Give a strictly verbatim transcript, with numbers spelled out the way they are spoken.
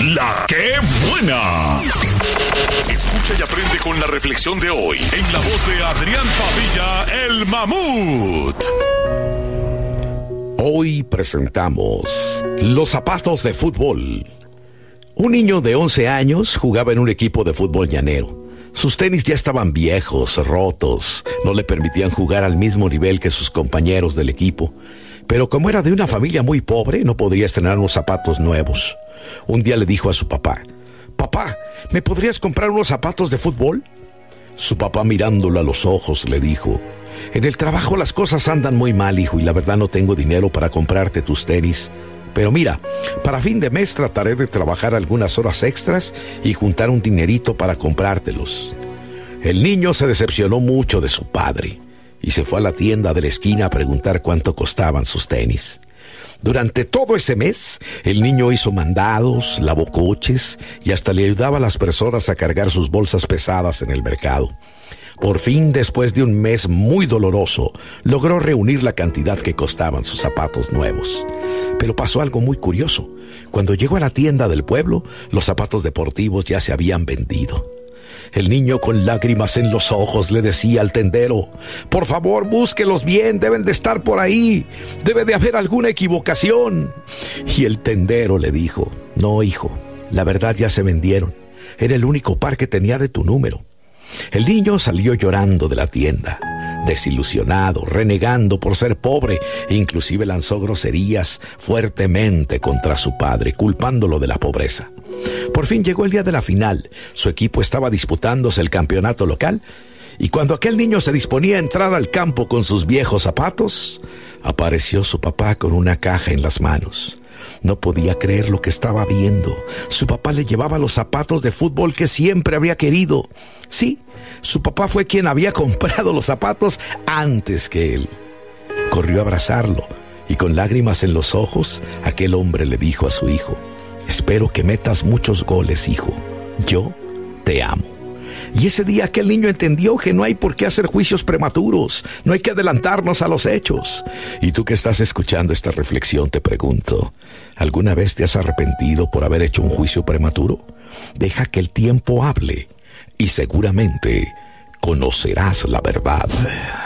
La que buena. Escucha y aprende con la reflexión de hoy en la voz de Adrián Padilla, el Mamut. Hoy presentamos los zapatos de fútbol. Un niño de once años jugaba en un equipo de fútbol llanero. Sus tenis ya estaban viejos, rotos, no le permitían jugar al mismo nivel que sus compañeros del equipo. Pero como era de una familia muy pobre, no podría estrenar unos zapatos nuevos. Un día le dijo a su papá: «Papá, ¿me podrías comprar unos zapatos de fútbol?» Su papá, mirándolo a los ojos, le dijo: «En el trabajo las cosas andan muy mal, hijo, y la verdad no tengo dinero para comprarte tus tenis. Pero mira, para fin de mes trataré de trabajar algunas horas extras y juntar un dinerito para comprártelos». El niño se decepcionó mucho de su padre y se fue a la tienda de la esquina a preguntar cuánto costaban sus tenis. Durante todo ese mes, el niño hizo mandados, lavó coches y hasta le ayudaba a las personas a cargar sus bolsas pesadas en el mercado. Por fin, después de un mes muy doloroso, logró reunir la cantidad que costaban sus zapatos nuevos. Pero pasó algo muy curioso. Cuando llegó a la tienda del pueblo, los zapatos deportivos ya se habían vendido. El niño, con lágrimas en los ojos, le decía al tendero: «Por favor, búsquelos bien, deben de estar por ahí. Debe de haber alguna equivocación». Y el tendero le dijo: «No, hijo, la verdad ya se vendieron. Era el único par que tenía de tu número». El niño salió llorando de la tienda, desilusionado, renegando por ser pobre, e inclusive lanzó groserías fuertemente contra su padre, culpándolo de la pobreza. Por fin llegó el día de la final. Su equipo estaba disputándose el campeonato local, y cuando aquel niño se disponía a entrar al campo con sus viejos zapatos, apareció su papá con una caja en las manos. No podía creer lo que estaba viendo. Su papá le llevaba los zapatos de fútbol que siempre había querido. Sí, su papá fue quien había comprado los zapatos antes que él. Corrió a abrazarlo y, con lágrimas en los ojos, aquel hombre le dijo a su hijo: «Espero que metas muchos goles, hijo. Yo te amo». Y ese día aquel niño entendió que no hay por qué hacer juicios prematuros, no hay que adelantarnos a los hechos. Y tú que estás escuchando esta reflexión, te pregunto: ¿alguna vez te has arrepentido por haber hecho un juicio prematuro? Deja que el tiempo hable y seguramente conocerás la verdad.